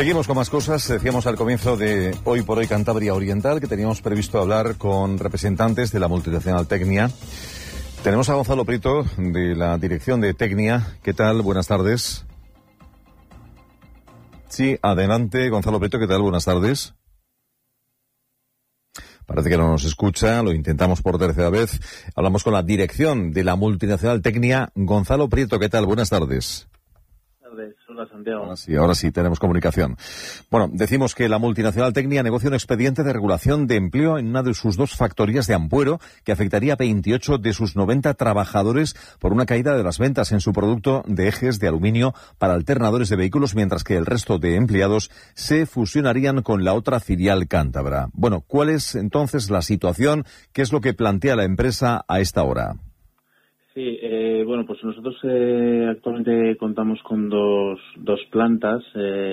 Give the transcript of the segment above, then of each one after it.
Seguimos con más cosas. Decíamos al comienzo de Hoy por Hoy Cantabria Oriental que teníamos previsto hablar con representantes de la multinacional Tecnia. Tenemos a Gonzalo Prieto de la dirección de Tecnia. ¿Qué tal? Buenas tardes. Sí, adelante, Gonzalo Prieto. ¿Qué tal? Buenas tardes. Parece que no nos escucha, lo intentamos por tercera vez. Hablamos con la dirección de la multinacional Tecnia. Gonzalo Prieto, ¿qué tal? Buenas tardes. Hola, Santiago. Ahora sí, tenemos comunicación. Bueno, decimos que la multinacional Tecnia negocia un expediente de regulación de empleo en una de sus dos factorías de Ampuero que afectaría a 28 de sus 90 trabajadores por una caída de las ventas en su producto de ejes de aluminio para alternadores de vehículos, mientras que el resto de empleados se fusionarían con la otra filial cántabra. Bueno, ¿cuál es entonces la situación? ¿Qué es lo que plantea la empresa a esta hora? Sí, bueno, pues nosotros actualmente contamos con dos plantas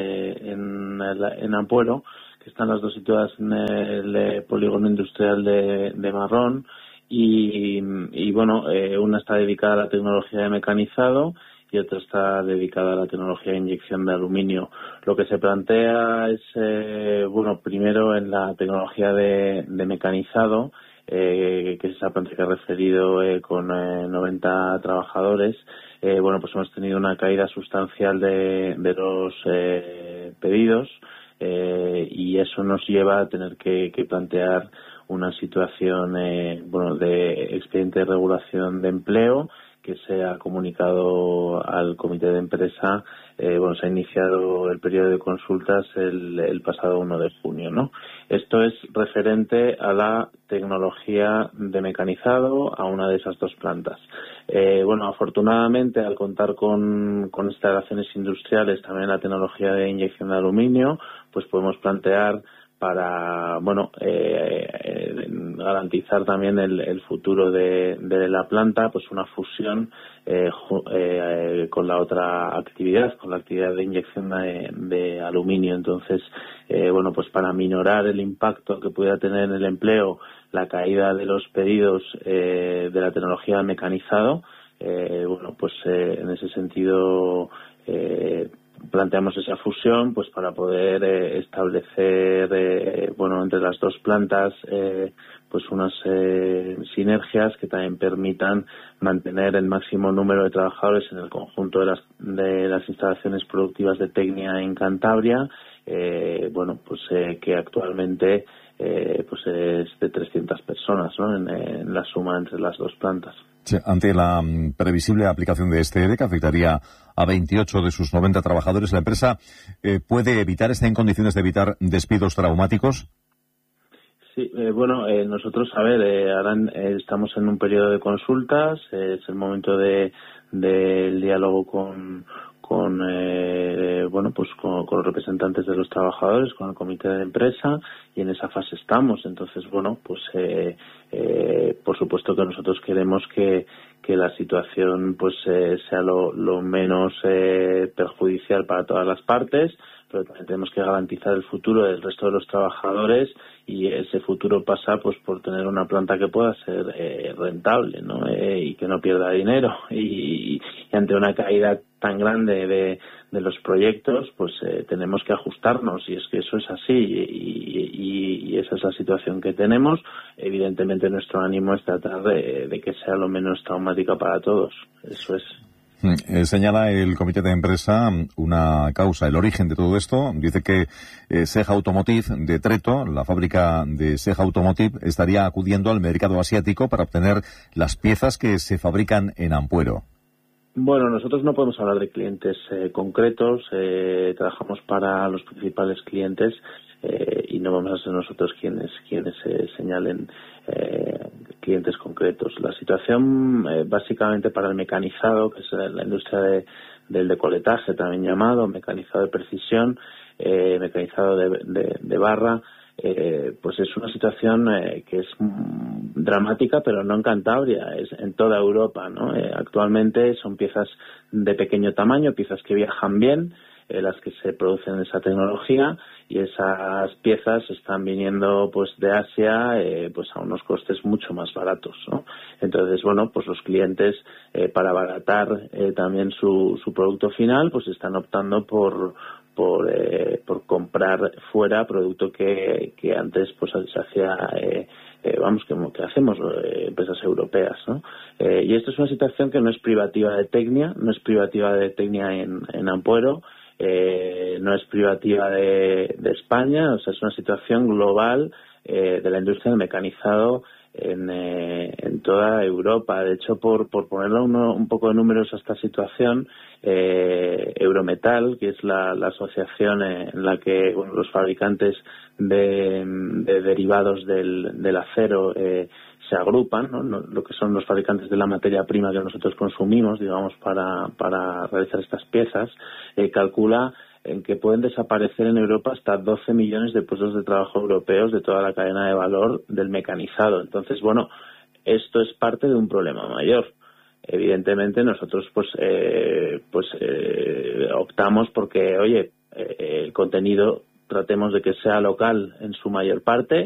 en Ampuero, que están las dos situadas en el polígono industrial de Marrón y bueno, una está dedicada a la tecnología de mecanizado y otra está dedicada a la tecnología de inyección de aluminio. Lo que se plantea es, bueno, primero en la tecnología de mecanizado, que es esa planta que he referido con 90 trabajadores. Bueno, pues hemos tenido una caída sustancial de los pedidos y eso nos lleva a tener que plantear una situación bueno, de expediente de regulación de empleo que se ha comunicado al comité de empresa. Bueno, se ha iniciado el periodo de consultas el pasado 1 de junio, ¿no? Esto es referente a la tecnología de mecanizado, a una de esas dos plantas. Bueno, afortunadamente, al contar con instalaciones industriales, también la tecnología de inyección de aluminio, pues podemos plantear para, bueno, garantizar también el futuro de la planta, pues una fusión con la otra actividad, con la actividad de inyección de aluminio. Entonces, bueno, pues para minorar el impacto que pudiera tener en el empleo la caída de los pedidos de la tecnología de mecanizado, bueno, pues en ese sentido planteamos esa fusión pues para poder establecer bueno, entre las dos plantas pues unas sinergias que también permitan mantener el máximo número de trabajadores en el conjunto de las instalaciones productivas de Tecnia en Cantabria, bueno, pues que actualmente pues es de 300 personas, ¿no? En la suma entre las dos plantas. Sí, ante la previsible aplicación de este ERE, que afectaría a 28 de sus 90 trabajadores, ¿la empresa puede evitar, está en condiciones de evitar despidos traumáticos? Sí, bueno, nosotros, a ver, ahora estamos en un periodo de consultas, es el momento del diálogo con bueno, pues con los representantes de los trabajadores, con el comité de empresa, y en esa fase estamos. Entonces, bueno, pues por supuesto que nosotros queremos que la situación pues sea lo menos perjudicial para todas las partes, pero también tenemos que garantizar el futuro del resto de los trabajadores, y ese futuro pasa pues por tener una planta que pueda ser rentable, ¿no? Y que no pierda dinero, y ante una caída tan grande de los proyectos, pues tenemos que ajustarnos, y es que eso es así, y esa es la situación que tenemos. Evidentemente nuestro ánimo es tratar de que sea lo menos traumática para todos, eso es. Señala el comité de empresa una causa, el origen de todo esto. Dice que Seja Automotive de Treto, la fábrica de Seja Automotive, estaría acudiendo al mercado asiático para obtener las piezas que se fabrican en Ampuero. Bueno, nosotros no podemos hablar de clientes concretos, trabajamos para los principales clientes y no vamos a ser nosotros quienes señalen clientes concretos. La situación básicamente para el mecanizado, que es la industria del decoletaje, también llamado mecanizado de precisión, mecanizado de barra, pues es una situación que es dramática, pero no en Cantabria, es en toda Europa, ¿no? Actualmente son piezas de pequeño tamaño, piezas que viajan bien, las que se producen en esa tecnología, y esas piezas están viniendo pues de Asia pues a unos costes mucho más baratos, ¿no? Entonces, bueno, pues los clientes para abaratar también su producto final, pues están optando por por comprar fuera producto que antes pues se hacía que hacemos empresas europeas, ¿no? Y esto es una situación que no es privativa de Tecnia, no es privativa de Tecnia en Ampuero, no es privativa de España, o sea, es una situación global de la industria del mecanizado en toda Europa. De hecho, por ponerle un poco de números a esta situación, Eurometal, que es la asociación en la que los fabricantes de derivados del acero se agrupan, ¿no? Lo que son los fabricantes de la materia prima que nosotros consumimos, digamos, para realizar estas piezas, calcula en que pueden desaparecer en Europa hasta 12 millones de puestos de trabajo europeos de toda la cadena de valor del mecanizado. Entonces, bueno, esto es parte de un problema mayor. Evidentemente, nosotros optamos porque, oye, el contenido tratemos de que sea local en su mayor parte